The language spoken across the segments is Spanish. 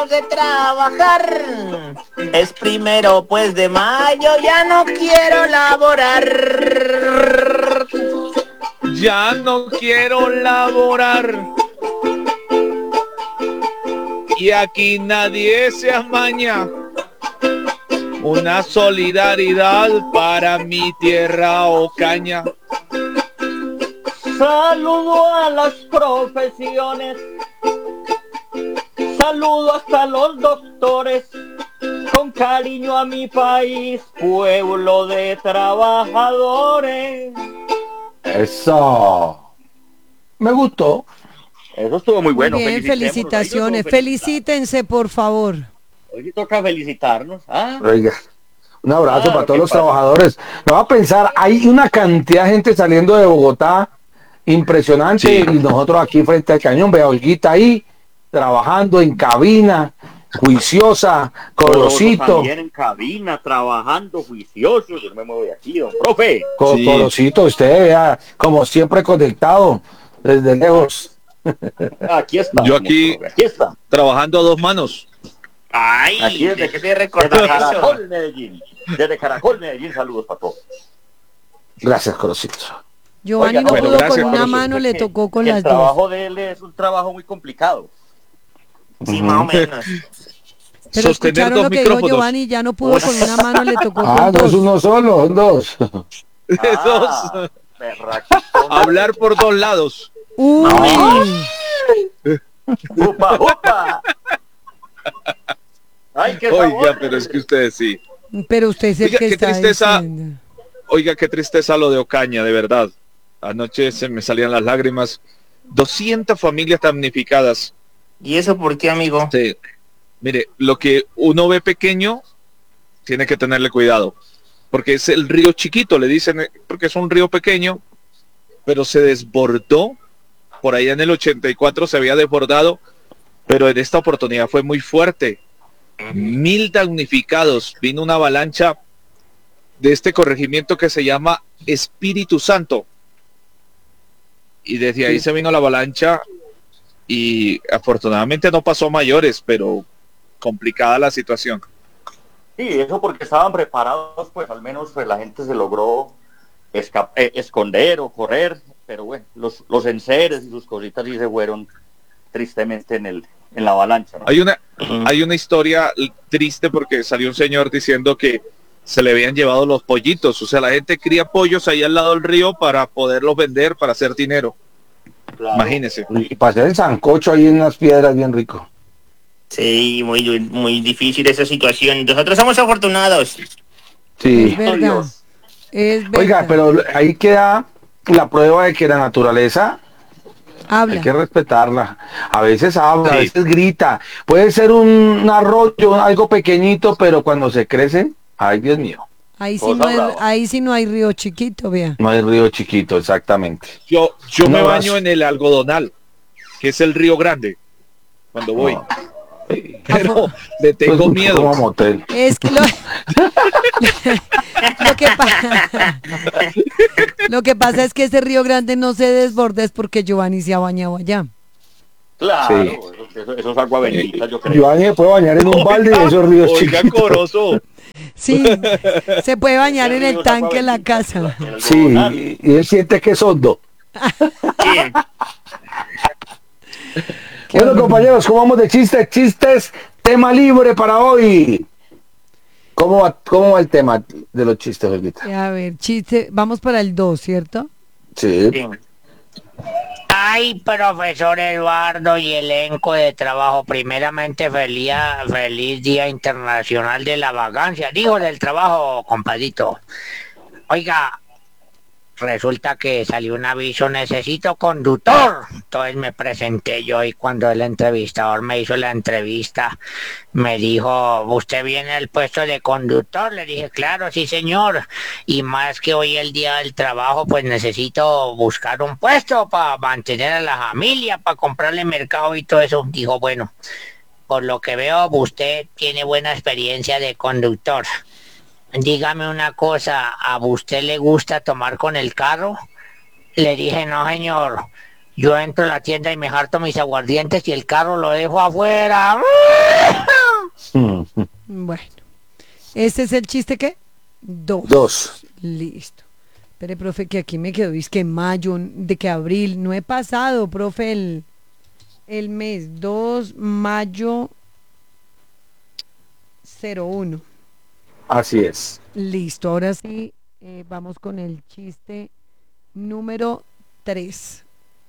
terminamos de trabajar. Es primero pues de mayo, ya no quiero laborar. Ya no quiero laborar. Y aquí nadie se amaña. Una solidaridad para mi tierra Ocaña. Saludo a las profesiones, saludo hasta los doctores, con cariño a mi país, pueblo de trabajadores. Eso. Me gustó. Eso estuvo muy bueno. Bien, felicitaciones. Felicítense, por favor. Hoy toca felicitarnos. Oiga, un abrazo para todos los pasa. trabajadores. Me va a pensar, hay una cantidad de gente saliendo de Bogotá impresionante, Sí. y nosotros aquí frente al cañón, vea a Olguita ahí, trabajando en cabina, juiciosa, Corocito. También en cabina, trabajando, juicioso. Yo no me muevo de aquí, don profe. Sí. Corocito, usted vea, como siempre conectado, desde lejos. Aquí está. Yo aquí- Aquí está. Trabajando a dos manos. Ay, Aquí es ¿de qué te Desde recordar eso? Caracol, Medellín. Desde Caracol, Medellín, saludos para todos. Gracias, Corocito. Giovanni Oiga, no bueno, pudo gracias, con una Corozio. mano, le tocó con El las dos. trabajo de él es un trabajo muy complicado. Sí, más o menos. Pero Sostener escucharon dos lo que dijo micrófonos. Giovanni, ya no pudo con una mano, le tocó Ah, con no es dos. uno solo, son dos. Dos. Berraquito. Hablar por dos lados. Uy, ¡Upa, upa! ¡Ay, qué sabor! Oiga, pero es que ustedes sí. pero usted es el Oiga, que qué está tristeza. diciendo. Oiga, qué tristeza lo de Ocaña, de verdad. Anoche se me salían las lágrimas. 200 familias damnificadas. ¿Y eso por qué, amigo? Sí. Mire, lo que uno ve pequeño, tiene que tenerle cuidado. Porque es el río chiquito, le dicen, porque es un río pequeño, pero se desbordó. Por allá en el 84 se había desbordado, pero en esta oportunidad fue muy fuerte. 1000 damnificados. Vino una avalancha de este corregimiento que se llama Espíritu Santo. Y desde ahí se vino la avalancha y afortunadamente no pasó a mayores, pero complicada la situación. Sí, eso porque estaban preparados, pues al menos pues, la gente se logró esconder o correr, pero bueno, los enseres y sus cositas sí se fueron tristemente en la avalancha, ¿no? Hay una historia triste porque salió un señor diciendo que se le habían llevado los pollitos. O sea, la gente cría pollos ahí al lado del río para poderlos vender, para hacer dinero. Claro. Imagínese. Y para hacer el sancocho ahí en las piedras, bien rico. Sí, muy difícil esa situación. Nosotros somos afortunados. Sí. Es verdad. Dios. Es verdad. Oiga, pero ahí queda la prueba de que la naturaleza hay que Habla. respetarla. A veces habla, a Sí. veces grita. Puede ser un arroyo, algo pequeñito, pero cuando se crece, ay Dios mío, Ahí sí, Cosa no hay, brava. ahí sí no hay río chiquito, vea. no hay río chiquito, exactamente. Yo Un me abrazo. baño en el Algodonal, que es el río grande, cuando voy. No. Pero le tengo Pues, miedo. como motel. Es que lo que pasa es que ese río grande no se desborda es porque Giovanni se ha bañado allá. Claro, Sí. eso es agua bendita, yo creo. Yo me puedo bañar en un balde de esos ríos Oiga, chiquitos. Corozo. Sí, se puede bañar en Ese el río es agua tanque de la bendita, casa. en el Sí, Algodonal. y él siente que es hondo. Bien. Qué Bueno, horror. compañeros, ¿cómo vamos de chistes? Chistes, tema libre para hoy. ¿Cómo va el tema de los chistes, Olguita? A ver, chiste, vamos para el 2, ¿cierto? Sí. Bien. Ay, profesor Eduardo y elenco de trabajo, primeramente feliz Día Internacional de la Vagancia, digo del trabajo, compadito. Oiga, resulta que salió un aviso, necesito conductor. Entonces me presenté yo y cuando el entrevistador me hizo la entrevista, me dijo, ¿usted viene al puesto de conductor? Le dije, claro, sí señor. Y más que hoy el día del trabajo, pues necesito buscar un puesto para mantener a la familia, para comprarle mercado y todo eso. Dijo, bueno, por lo que veo, usted tiene buena experiencia de conductor. Dígame una cosa, ¿a usted le gusta tomar con el carro? Le dije, no señor, Yo entro a la tienda y me harto mis aguardientes y el carro lo dejo afuera. Bueno. ¿Este es el chiste qué? 2. 2. Listo. Espere, profe, que aquí me quedó, es que mayo, de que abril, no he pasado, profe, el mes 2, mayo 01. Así es. Listo, ahora sí, vamos con el chiste número 3.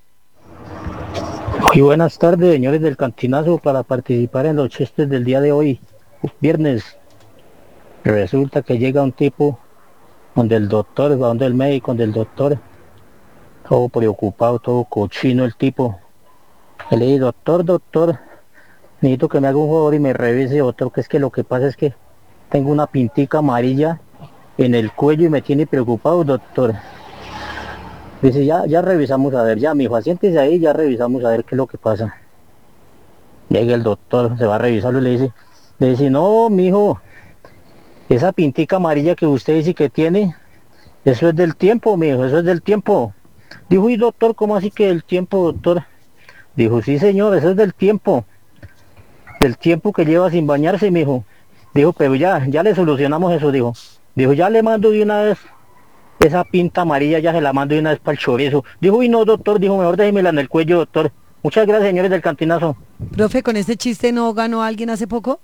Muy buenas tardes, señores del Cantinazo, para participar en los chistes del día de hoy, viernes. Resulta que llega un tipo donde el doctor, va donde el médico, donde el doctor, todo preocupado, todo cochino el tipo. Y le dice, doctor, necesito que me haga un favor y me revise, doctor, que es que lo que pasa es que tengo una pintica amarilla en el cuello y me tiene preocupado, doctor. Dice, ya revisamos a ver, ya mijo, siéntese ahí, ya revisamos a ver qué es lo que pasa. Llega el doctor, se va a revisarlo y le dice, no, mijo, esa pintica amarilla que usted dice que tiene, eso es del tiempo, mijo, eso es del tiempo. Dijo, y doctor, ¿cómo así que del tiempo, doctor? Dijo, sí señor, eso es del tiempo que lleva sin bañarse, mijo. Dijo, pero ya le solucionamos eso, dijo. Dijo, ya le mando de una vez esa pinta amarilla, ya se la mando de una vez para el chorizo. Dijo, y no, doctor, dijo, mejor déjemela en el cuello, doctor. Muchas gracias, señores del Cantinazo. Profe, ¿con este chiste no ganó alguien hace poco?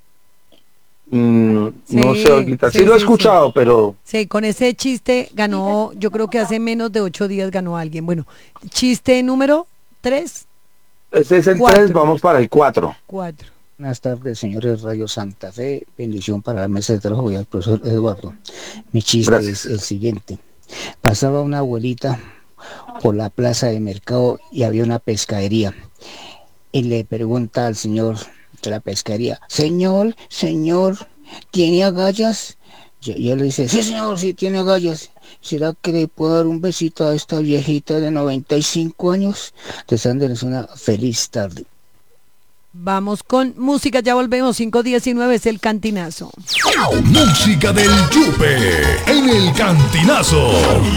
No Sí, sé, Olguita. Sí, sí, lo he sí, escuchado, pero Sí, con ese chiste ganó, yo creo que hace menos de 8 días ganó alguien. Bueno, chiste número 3, ese es el 4. 3, vamos para el 4. 4. Buenas tardes, señores Radio Santa Fe. Bendición para la mesa de trabajo y al profesor Eduardo. Mi chiste Gracias. es el siguiente. Pasaba una abuelita por la plaza de mercado y había una pescadería. Y le pregunta al señor de la pescadería, señor, ¿tiene agallas? Y él le dice, sí señor, sí tiene agallas. ¿Será que le puedo dar un besito a esta viejita de 95 años? Deseándoles una feliz tarde. Vamos con música, ya volvemos, 5:19 es el Cantinazo. Música del Yupe en el Cantinazo.